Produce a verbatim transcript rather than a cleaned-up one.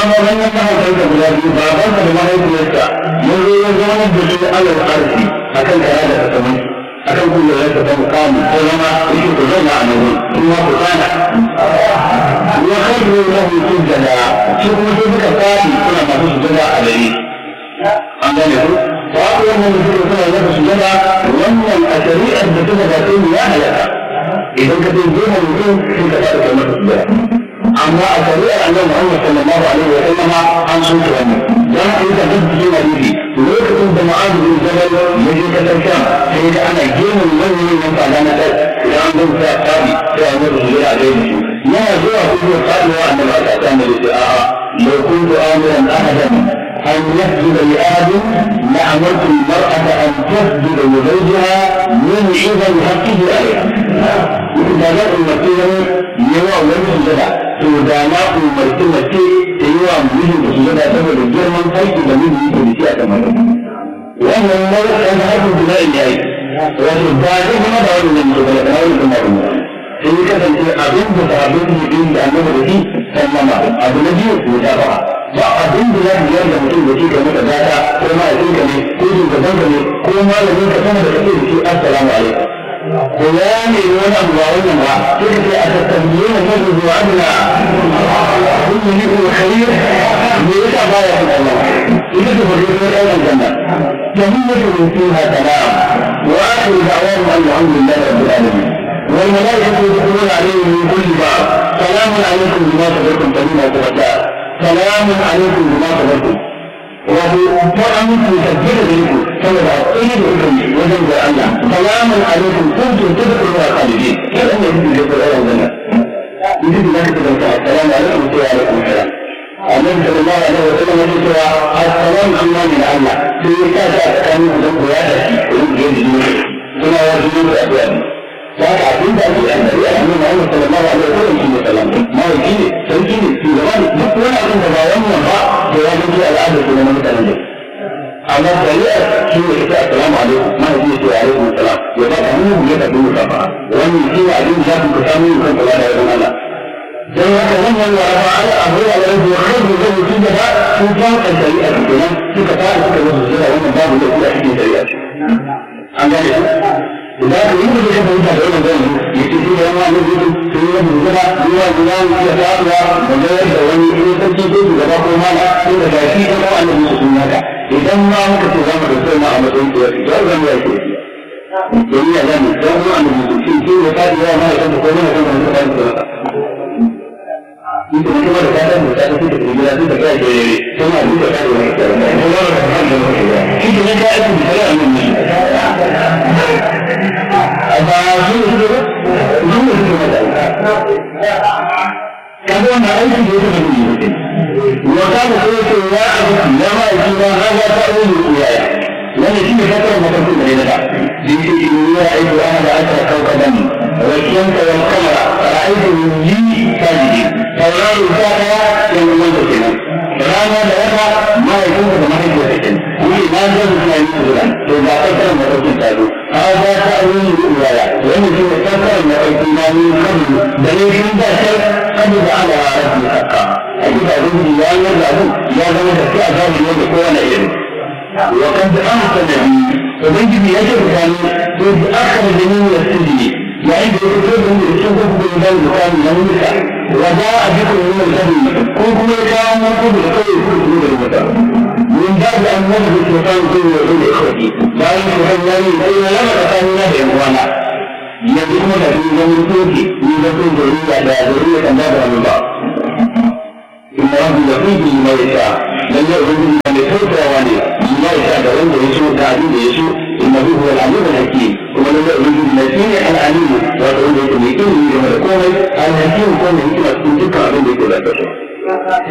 kamo hanyar mahaifarka guda biyu babanka da mahaifiyarka ya zo ya zama da su alal arfi akan kara da kasamai akan kullum ta ta mukamu ko zama yake ku zauna a nan kuma ku kana wa khairu lahu sujada shi kuma sai suka fadi kuna masu sujada a gare an gane ku ba ku wannan da suka suna zaka sujada wannan a shari'ar da ta gabace ne ya halaka idan ka dai goma mutum sai ka fara kai masa sujada amma a shari'ar annabi Muhammad sallallahu alaihi wa sallama an so ta wannan dan a yi ta cikin hadisi lokacin da Mu'adh bin Jabal ya je kasar Sham sai da ana gemu wannan nan fada na kai idan an gumsa tabi sai an yi sujada a gare shi yana zuwa kuma faduwa annabi ta tana da a'a law kuntu amiran ahadan an yasjuda li ahadin la amartu al-mar'ata an tasjuda li zawjiha min 'idami haqqihi 'alayha idan da ummati yawa wani sujada to da na umarci mace ta yi wa mijin da sujada saboda girman haƙƙi da mijin yake da shi a kamar wannan nau'in haƙƙin da zai yi wato ba zai kuma da wani ne sujada da wani kuma wani sai ya kasance abin da sabbin mutum da annabi da shi sallama abu na biyu ko da ba ba abin da za biyar da mutum da shi ga maka data ko ma'aikinka ne ko shugabanka ne ko malamin ka sama da kake da shi assalamu alaikum ko ya ne wani abu ba wannan ba sai ka ce a tattambiye na mazu zuwa adina kun yi ko khair me yasa baya kan Allah ita ce bari ko ɗan aljanna jami'atu min fiha salam wa akhiru da'wana alhamdulillahi rabbil alamin wal malaikatu yadkhuluna alayhim min kulli bab salamun alaykum bima sabartum fa ni'ma uqba salamun alaykum bima sabartum wato ko an mutu tabbata da ku saboda tsini da kuke wajen da Allah salamun alaikum kuntum tadkhuluna khalidin kada ne ku da Qur'ani wannan idan da kake da salamu alaikum wa alaikum salam annabi sallallahu alaihi wa sallam ya ce assalamu amma min Allah sai ka ta kan da ku ya da shi ko da ne kuma ya ji da addu'a saka abin da ake annabi annabi sallallahu alaihi wa sallam shi salam ma yi ne sarki ne shugaban duk wani abin da ba wannan ba da ya ga al'ada ko na mutanen da amma shari'a shi ne ita assalamu alaikum ma yi ce alaikum assalam ya ba ka mu ya da duka ba wannan shi ne abin da ku samu kan kula da wannan Allah dan haka wannan wa rafa ala abu ya rabbi wa khairu lahu sujada sun fara shari'a kenan suka fara suka yi sujada wannan babu da kuma cikin shari'a an gane da ka yi da kuma da wannan gani yace shi da wannan ne sun yi sujada ruwa ruwa ya fara da da wani ne sarki ko gaba ko mala sai da shi da annabi su sunnaka idan ma muka ce zamu da sai ma a matsayin da yake da zan yi shi don ya zama dan mu annabi su shi shi ne fadi ya ma da ko mana kan da kan da idan kuma da kada mu ta tafi da gida da kai da yare sai ma duka da wani da ne ko da kan da shi ne da ake da annabi ba su ne da su ne da kada wannan aiki da yake da yi وكان يقول يا أبي يا ما يجينا هذا تأويل الرؤيا لأن شيء فترة ما تكون لنا لكي رأيت أحد عشر كوكبا والشمس والقمر رأيت من لي ساجدين فالله الفاتحة يوم المنتسنا فرانا لأخا ما يكون كما يكون ولي ما زال ما يكون فإذا فترة ما تكون تأويل هذا تأويل الرؤيا لأن شيء فترة ما تكون من قبل دليل ذات قبل على رب الحق أجب أقول يا يرغب يا زمن تسيء أجاب اليوم كوانا إيري وقد أحسن بي وبنجب يجب كان إذ أخرج من السجن يعيد يكتب من الشغل بالبال كان يملك وجاء بكم من الجنة كنتم كان مكتوب الخير كنتم من المتر من باب أن نجد الشيطان كل يقول إخوتي لا يشهد لي إلا لما تكاننا بإخوانا يجبون في زمن توكي من ذكر ذرية لا ذرية نادر من الله إن ربي لطيف لما يشاء لن يؤمن من يسوع واني لما يشاء لن يسوع تعديل يسوع إنه هو العليم الحكيم ومن لا يؤمن